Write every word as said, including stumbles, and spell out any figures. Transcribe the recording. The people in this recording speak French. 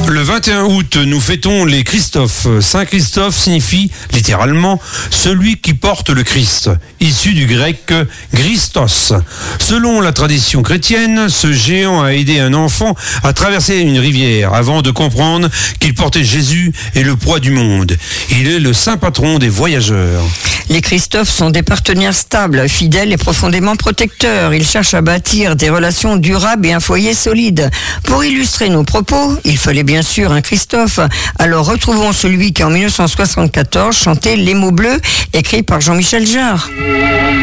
Le vingt et un août, nous fêtons les Christophes. Saint Christophe signifie littéralement celui qui porte le Christ, issu du grec Christos. Selon la tradition chrétienne, ce géant a aidé un enfant à traverser une rivière avant de comprendre qu'il portait Jésus et le poids du monde. Il est le saint patron des voyageurs. Les Christophes sont des partenaires stables, fidèles et profondément protecteurs. Ils cherchent à bâtir des relations durables et un foyer solide. Pour illustrer nos propos, il fallait bien sûr un Christophe. Alors retrouvons celui qui en mille neuf cent soixante-quatorze chantait Les mots bleus, écrit par Jean-Michel Jarre.